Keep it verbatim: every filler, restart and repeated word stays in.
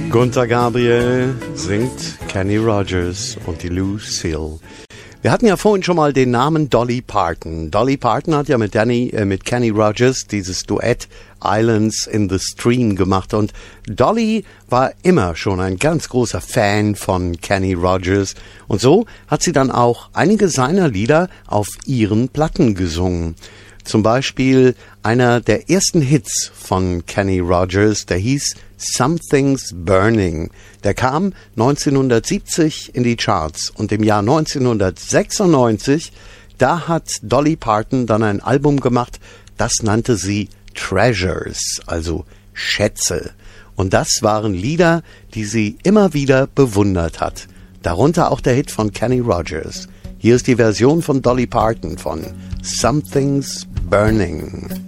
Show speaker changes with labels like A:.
A: Gunther Gabriel singt Kenny Rogers und die Lucille. Wir hatten ja vorhin schon mal den Namen Dolly Parton. Dolly Parton hat ja mit, Danny, äh, mit Kenny Rogers dieses Duett Islands in the Stream gemacht. Und Dolly war immer schon ein ganz großer Fan von Kenny Rogers. Und so hat sie dann auch einige seiner Lieder auf ihren Platten gesungen. Zum Beispiel einer der ersten Hits von Kenny Rogers, der hieß Something's Burning. Der kam neunzehnhundertsiebzig in die Charts und im Jahr neunzehnhundertsechsundneunzig, da hat Dolly Parton dann ein Album gemacht, das nannte sie Treasures, also Schätze. Und das waren Lieder, die sie immer wieder bewundert hat. Darunter auch der Hit von Kenny Rogers. Hier ist die Version von Dolly Parton von Something's Burning.